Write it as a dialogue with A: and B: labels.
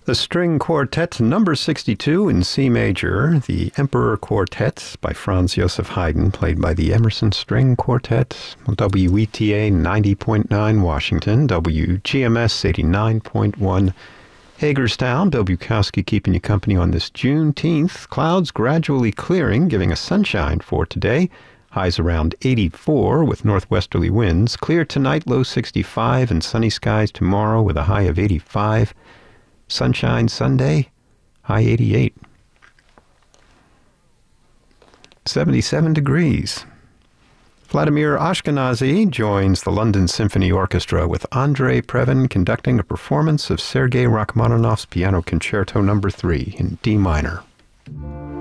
A: The String Quartet number 62 in C major, the Emperor Quartet by Franz Joseph Haydn, played by the Emerson String Quartet, WETA 90.9 Washington, WGMS 89.1 Hagerstown. Bill Bukowski keeping you company on this Juneteenth. Clouds gradually clearing, giving us sunshine for today. Highs around 84 with northwesterly winds. Clear tonight, low 65, and sunny skies tomorrow with a high of 85. Sunshine Sunday, high 88. 77 degrees. Vladimir Ashkenazy joins the London Symphony Orchestra with Andrei Previn conducting a performance of Sergei Rachmaninoff's Piano Concerto No. 3 in D minor.